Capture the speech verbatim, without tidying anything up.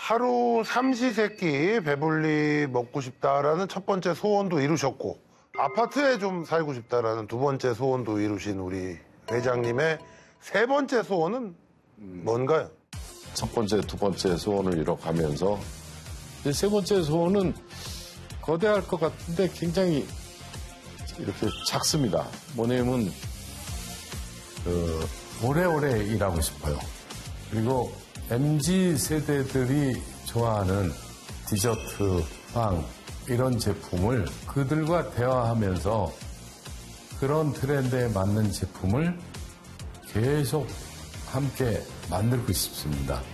하루 삼시세끼 배불리 먹고 싶다라는 첫 번째 소원도 이루셨고 아파트에 좀 살고 싶다라는 두 번째 소원도 이루신 우리 회장님의 세 번째 소원은 뭔가요? 첫 번째, 두 번째 소원을 이뤄가면서 이제 세 번째 소원은 거대할 것 같은데 굉장히 이렇게 작습니다. 뭐냐면 그 오래오래 일하고 싶어요. 그리고 엠지 세대들이 좋아하는 디저트, 빵 이런 제품을 그들과 대화하면서 그런 트렌드에 맞는 제품을 계속 함께 만들고 싶습니다.